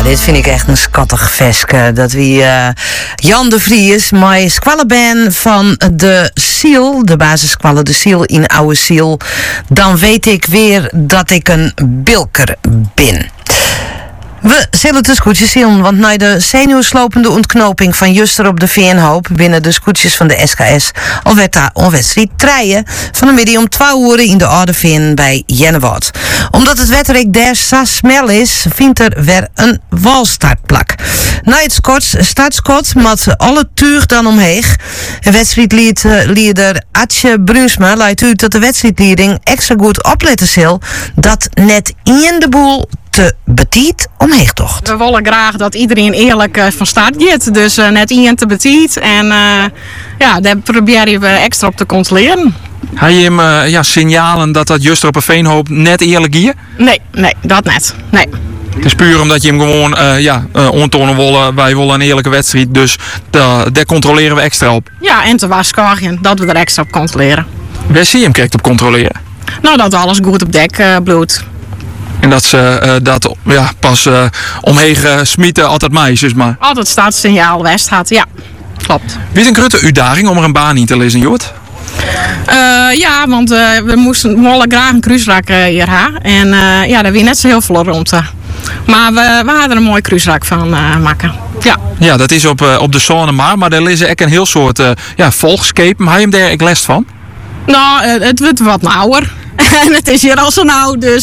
dit vind ik echt een schattig veske. Dat wie Jan de Vries, mijn squallenband van de Ziel, de basissquallen de Ziel in Oude Ziel. Dan weet ik weer dat ik een bilker ben. We zullen het de scootjes zien, want na de zenuwslopende ontknoping van Juster op de Veenhoop binnen de scootjes van de SKS al werd daar een wedstrijd treien van de middag om 12 uur in de Oude Veen bij Jennewoud. Omdat het wetter daar zo snel is, vindt er weer een walstartplak. Na het startskot met alle tuig dan omheeg. En wedstrijdleider Atje Brunsma leidt uit dat de wedstrijdleiding extra goed opletten zal dat net in de boel te betiet omheen tocht. We willen graag dat iedereen eerlijk van start gaat. Dus net iemand te betiet. En daar proberen we extra op te controleren. Had je hem signalen dat Juster op een Veenhoop net eerlijk gier? Nee, dat net. Nee. Het is puur omdat je hem gewoon ontonen willen. Wij willen een eerlijke wedstrijd. Dus daar controleren we extra op. Ja, en te waarschuwen dat we er extra op controleren. Waar zie je hem correct op controleren? Nou, dat alles goed op dek bloedt. En dat ze dat pas omheen smieten altijd meisjes maar. Altijd staat signaal west had, ja. Klopt. Wie is een grote uitdaging om er een baan in te lezen, Jort? Want we moesten graag een cruiserak hier hebben. En daar weer net zo heel veel rond. Maar we hadden er een mooi cruiserak van maken. Ja. Ja, dat is op de Zonnemar, maar daar lezen ook een heel soort volkscape. Had je hem daar ook les van? Nou, het wordt wat nauwer. En het is hier al zo nauw, dus...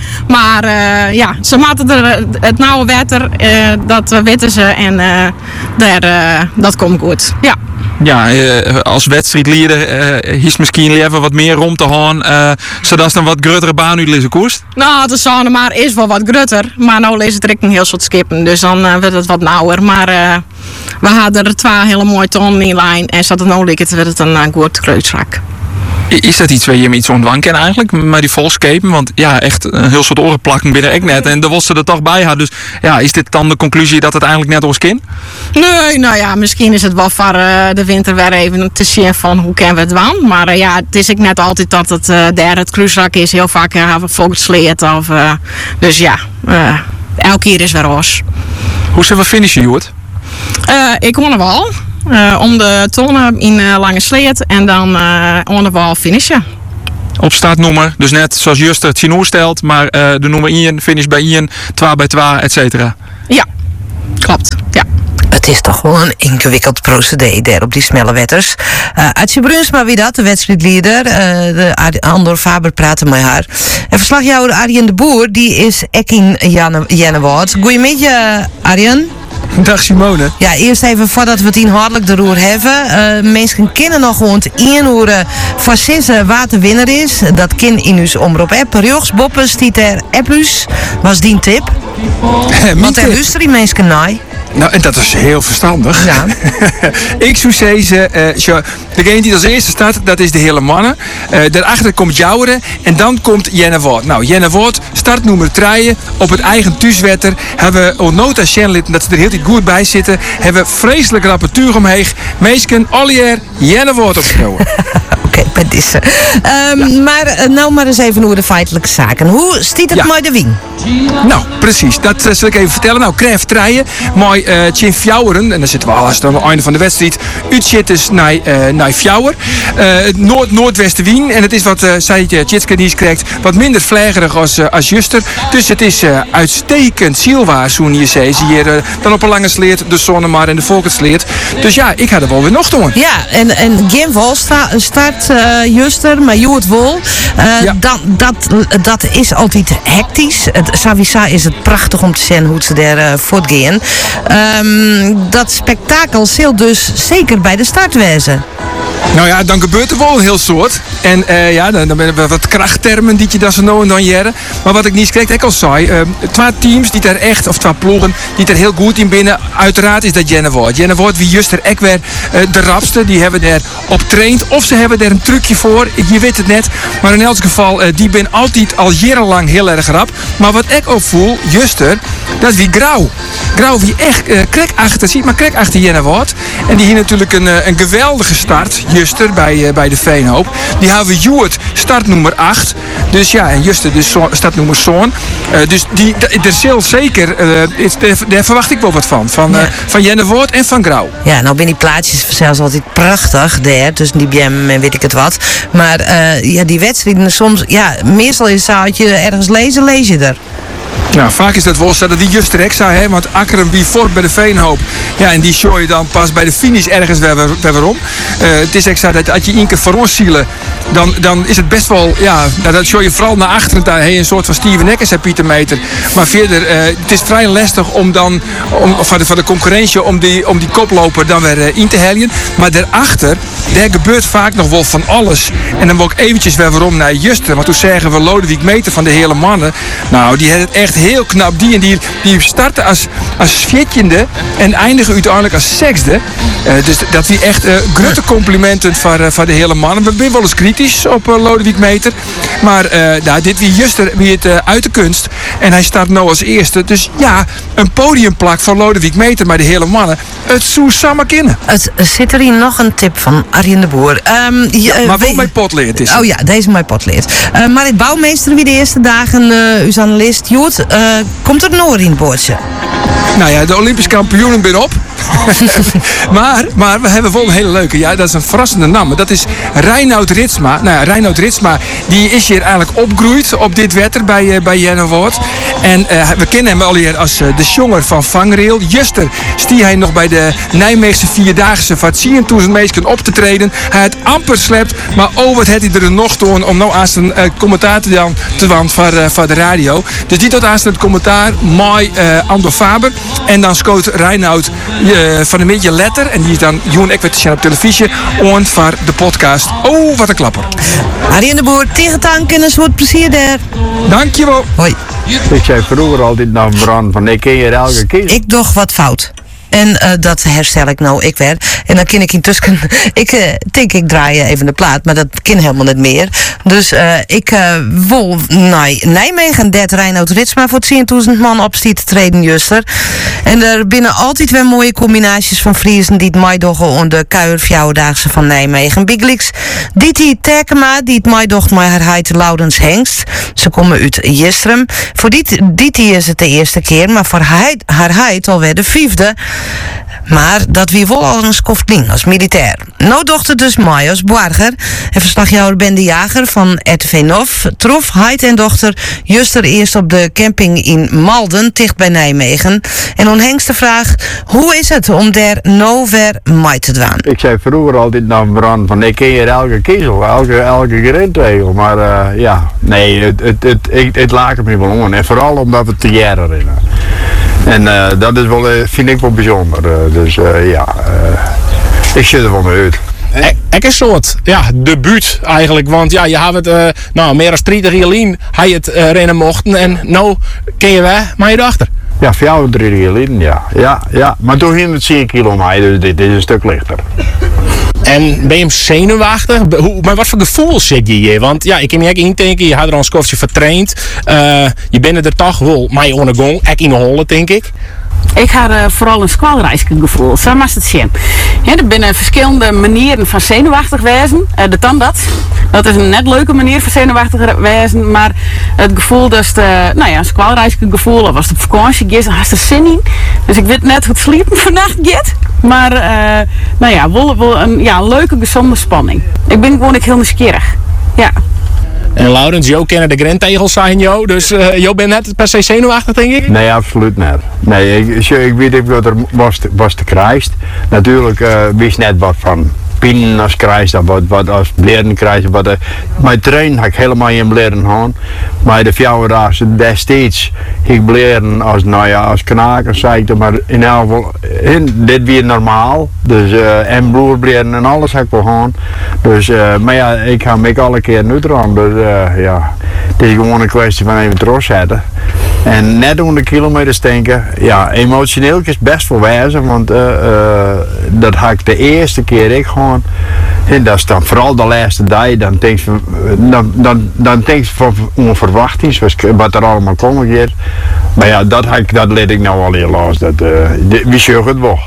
ze maakten er het nauwe wetter, dat weten ze. En dat komt goed, ja. Ja, als wedstrijdleider is misschien even wat meer rond te gaan, zodat een wat gruttere baan uit lezen koerst? Nou, de Zonnemar is wel wat grutter, maar nou leest het een heel soort skippen, dus dan wordt het wat nauwer. Maar we hadden er 2 hele mooie tonnen in lijn en zodat het nou ligt, werd het een goed kruisrak. Is dat iets waar je hem iets ontwang kan eigenlijk, met die volkscapen? Want ja, echt een heel soort orenplakken binnen ik net. En daar was ze er toch bij had. Dus ja, is dit dan de conclusie dat het eigenlijk net ons kind? Nee, nou ja, misschien is het wel voor de winter weer even te zien van hoe kennen we het doen. Maar het is ook net altijd dat het daar het cruiserak is. Heel vaak hebben we volksleed. Dus ja, elke keer is weer roos. Hoe zullen we finishen, Joert? Ik won er wel. Om de tonnen in lange sleet en dan om de wal finishen. Op startnummer, dus net zoals Juster het zien stelt, maar de nummer 1, finish bij 1, 2 bij 2, et cetera. Ja, klopt. Ja. Het is toch wel een ingewikkeld procedé daar op die snelle wetters. Atje Brunsma, wie dat, de wedstrijdleider. Andor Faber praten met haar. En verslagjouwer Arjen de Boer, die is ek in Jennewoud. Goedemiddag, Arjen. Dag Simone. Ja, eerst even voordat we het inhoudelijk de roer hebben. Mensen kennen nog gewoon 1 uur van 6 wat de winnaar is. Dat kan in uw omroep app. Rjochts Boppen stiet er appus. Was die een tip? Want er luisteren die mensen naar. Nou, en dat is heel verstandig. Ja. Ik zou zeggen, degene die als eerste start, dat is de hele mannen. Daarachter komt Jouweren en dan komt Jennewoud. Nou, Jennewoud, startnummer 3 op het eigen thuiswetter. Hebben we nota Shenlit, dat ze er heel goed bij zitten. Hebben we vreselijk rapportuur omheen. Meesken, Ollier, Jennewoud opgenomen. Oké, bij deze. Maar nou maar eens even over de feitelijke zaken. Hoe stiet het met de wien? Nou, precies. Dat zal ik even vertellen. Nou, Kref treien. Mooi Tjin Fjouweren. En dan zitten we al aan het einde van de wedstrijd. Uitzitters naar Fjouwer. Noordwesten Wien. En het is wat Tjitske Nies krijgt. Wat minder vlegerig als Juster. Dus het is uitstekend zielwaar, zo'n je zei. Hier dan op een lange sleet. De Zonnemar en de Volkertsleet. Dus ja, ik had er wel weer nog doen. Ja, en Gim Wol start Juster, maar Joert Wol. Dat is altijd hectisch. Savisa is het prachtig om te zien hoe ze daar voortgaan. Dat spektakel zal dus zeker bij de start wezen. Nou ja, dan gebeurt er wel een heel soort. En dan ben er wat krachttermen die je dat zo nou en dan jaren. Maar wat ik niet kreeg, ik al zei, 2 teams die daar echt, of 2 ploegen, die er heel goed in binnen. Uiteraard is dat Jennewoud. Jennewoud, wie Juster ook weer de rapste, die hebben daar op traind. Of ze hebben daar een trucje voor, je weet het net. Maar in elk geval, die ben altijd al jarenlang heel erg rap. Maar wat ik ook voel, Juster, dat wie grauw. Grauw wie echt krek achter ziet, maar krek achter Jenna Woord. En die hier natuurlijk een geweldige start, Juster, bij de Veenhoop. Die hebben we Joert, startnummer 8. Dus ja, en Juster dus startnummer zoon. Dus er zal zeker, daar verwacht ik wel wat van Jenna Woord en van Grauw. Ja, nou ben die plaatjes zelfs altijd prachtig daar, tussen die BM en weet ik het wat. Maar die wedstrijden soms, meestal is het als je ergens lees je er. Nou, vaak is dat wel zo dat die Juster Exa, hè, want Akkeren wie voort bij de Veenhoop. Ja, en die show je dan pas bij de finish ergens weer om. Het is extra dat als je één keer voor ons zielen, dan is het best wel, dat show je vooral naar achteren, daar een soort van Steven Eckers, hè, Pieter Meter. Maar verder, het is vrij lastig om dan, van de concurrentie, om die koploper dan weer in te helien. Maar daarachter, daar gebeurt vaak nog wel van alles. En dan wil ik eventjes weer waarom naar Juster, want toen zeggen we Lodewijk Meter van de hele mannen. Nou, die had het echt heel knap. Die starten als 14e en eindigen uiteindelijk als 6e. Dus dat wie echt grote complimenten van de hele mannen. We zijn wel eens kritisch op Lodewijk Meter. Maar dit wie Juster wie het uit de kunst. En hij start nu als eerste. Dus ja, een podiumplak van Lodewijk Meter bij de hele mannen. Het zou samen kunnen. Het zit er hier nog een tip van Arjen de Boer. Maar wel mijn potleert is. Oh ja, deze mijn potleert. Marit Bouwmeester wie de eerste dagen uw analist. Joet, komt er Noor in het boordje? Nou ja, de Olympisch kampioenen ben op. maar we hebben wel een hele leuke. Ja, dat is een verrassende naam. Dat is Reinoud Ritsma. Nou ja, Reinoud Ritsma die is hier eigenlijk opgegroeid op dit wetter bij Jenna Woord. En we kennen hem al hier als de jonger van Vangrail. Juster stie hij nog bij de Nijmeegse Vierdaagse van 10.000 mensen op te treden. Hij had amper slept, maar wat had hij er nog doen om nou aan zijn commentator dan te want van de radio. Dus die tot aan het commentaar mooi Ando Faber. En dan scoot Reinoud van een beetje letter. En die is dan Joen Ekwert te zien op televisie. En voor de podcast. Oh, wat een klapper. Arjen de Boer, tegen tank en een soort plezier daar. Dankjewel. Hoi. Ik zei vroeger altijd naar Bran van ik ken je elke keer. Ik doch wat fout. En dat herstel ik nou, ik weer. En dan kan ik intussen, ik draai even de plaat, maar dat kan helemaal niet meer. Dus ik wil naar Nijmegen, dat Reinoud Ritsma voor 10.000 man opstiet te treden, Juster. En er binnen altijd weer mooie combinaties van Friesen die het maaidogen onder de Kuiervjouwdaagse van Nijmegen. Biglix, Diti Terkema, die het maaidocht met haar heid Laurens Hengst. Ze komen uit Jistrum. Voor Diti is het de eerste keer, maar voor haar heid alweer de 5e. Maar dat wie wel al een skofting als militair. Nou dochter dus Mai als boarger. En verslagjouwer Ben de Jager van RTV Nov trof heid en dochter Juster eerst op de camping in Malden, dicht bij Nijmegen. En onhengste vraag, hoe is het om daar nou weer Mai te dwaan? Ik zei vroeger altijd naar Bran van ik ken je elke kiezel, elke grindregel. Maar het laat me wel om. En vooral omdat we te jaren rennen. En dat is wel, vind ik wel bijzonder. Ik zit er wel mee uit. Ik een soort debuut eigenlijk, want je hebt het meer dan 30 jaar geleden hij het rennen mochten en nou ken je wij maar je erachter. Ja, voor jou 3 jaar geleden, ja. Maar toen ging het 10 kilo mij, dus dit is een stuk lichter. En ben je hem zenuwachtig? Maar wat voor gevoel zit je hier? Want ik kan me ook indenken, je had er al een skofje vertraind. Je bent er toch wel, maar je ondergong, ook in de holle, denk ik. Ik had vooral een squalreisgevoel, zo was het zien. Ja, er zijn verschillende manieren van zenuwachtig wezen. De tandarts, dat is een net leuke manier van zenuwachtig wezen, maar het gevoel dat een squalreisgevoel, of als het op vakantie gaat, dan had je er zin in. Dus ik weet net hoe het sliepen vannacht gaat. Maar wel een leuke, gezonde spanning. Ik ben gewoon heel nieuwsgierig. Ja. En Laurens, Jo kennen de grindtegels zijn Jo, dus Jo bent net per se zenuwachtig, denk ik? Nee, absoluut niet. Nee, ik weet niet wat er was te krijgt. Natuurlijk wist net wat van pinnen als krijgt, wat als bleren krijgt. Mijn train heb ik helemaal in bleren gehad. Maar de fjouwerdaagse destijds ik bleren als knaken, zei ik, maar in elk geval, dit weer normaal. Dus en broerbleren en alles heb ik wel gehad. Dus, ik ga me alle keer nu eraan. Dus het is gewoon een kwestie van even terugzetten. En net onder de kilometers denken, emotioneel is best wel wijzer, want dat had ik de eerste keer ik gewoon. En dat is dan vooral de laatste dag, dan denk je van onverwachtings, wat er allemaal komen gaat. Maar ja, dat leed ik nou al helaas. Wie zorgt het wel?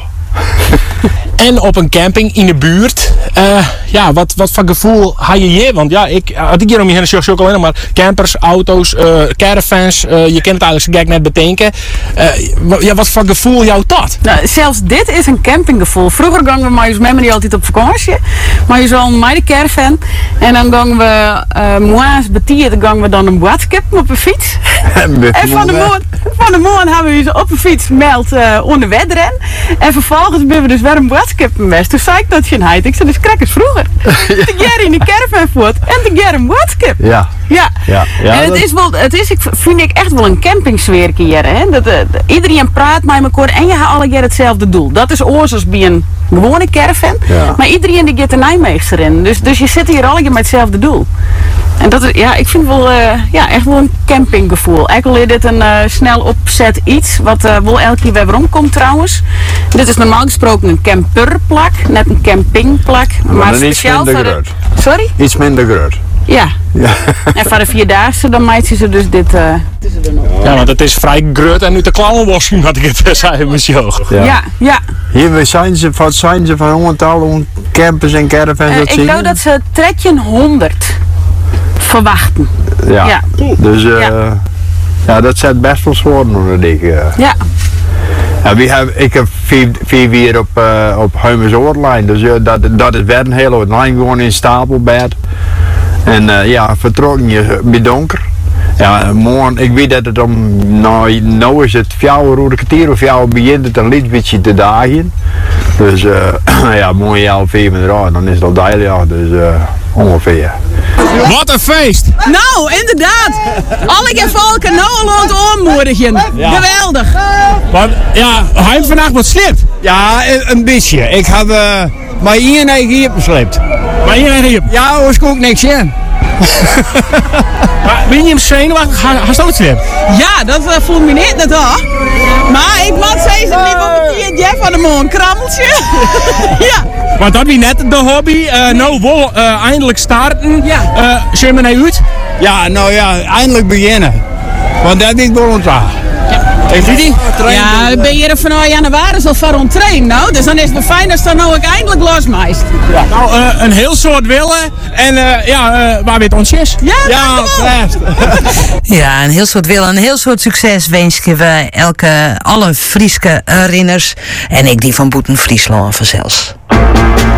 En op een camping in de buurt. Wat voor gevoel had je hier? Want ja, had ik hier om je heen zeg ook alleen maar campers, auto's, caravans. Je kent het eigenlijk zo gek net bedenken. Wat voor gevoel jou dat? Nou, zelfs dit is een campinggevoel. Vroeger gingen we met ons memory altijd op vakantie. Maar je zal met de caravan. En dan gingen we moa's betiert, gingen we dan een boodschap op een fiets. En van de morgen hebben we dus op een fiets meld onder wedren. En vervolgens ben we dus weer een boodschap best. Toen zei ik dat je heid. Ik zei dus krekkers vroeger. Te Gerry in de caravan voort en te Gerry een boodschap. Ja. En ik vind ik echt wel een campingsfeer hier. Hè? Iedereen praat met elkaar en je hebt alle keer hetzelfde doel. Dat is oors bij een gewone caravan. Ja. Maar iedereen die gaat er Nijmeegster in. Dus je zit hier alle keer met hetzelfde doel. En dat is, ik vind wel echt wel een campinggevoel. Eigenlijk is dit een snel opzet iets, wat wel elke keer weer omkomt trouwens. Dit is normaal gesproken een camperplak, net een campingplak. Maar speciaal voor de... Sorry? Iets minder groot. Ja. En voor de Vierdaagse dan maakt ze dus dit tussen de nog. Ja, want het is vrij groot en nu de klauwenwashing had ik het zei met je oog. Ja. Hier zijn ze van honderden campers en caravans. Ik geloof dat ze trekje 100 verwachten. Ja. Dus dat zet best wel zwaar hoor, denk ik. Ja. Ik heb 4 weer op Huimersoortlijn, dus dat is wel een hele lijn gewoon in stapelbed. En vertrokken je bij donker. Ja, morgen, ik weet dat het nou is het 4 uur, een kwartier of 4 uur begint het een beetje te dagen. Dus morgen 11 uur dan is het al duidelijk, dus ongeveer. Wat een feest! Nou, inderdaad. Alle keer volken nou al aan het aanmoedigen. Ja. Geweldig. Want hij heeft vandaag wat slipt. Ja, een beetje. Ik heb maar hier hier gesleept. Maar hier en hier. Ja, hoor, ik ook niks in. Maar ben je hem zenuwachtig? Ga je het slip? Ja, dat fulmineert net al. Maar ik moet steeds een lieve Jeff van de Moon krammeltje. Ja. Want dat wie net de hobby. Nou wil eindelijk starten. Ja. Zijn we naar uit? Ja, nou ja, eindelijk beginnen. Want dat is voor ons aan. Heeft u die? Ja, ben je er van januari zo voor ontrain nou. Dus dan is het wel fijn als dan nou ook eindelijk losmeist. Ja. Nou, een heel soort willen. En waar weet ons is? Ja, best. Ja, een heel soort wil, een heel soort succes wensen we alle Frieske renners. En ik die van Boeten Friesland vanzelfs.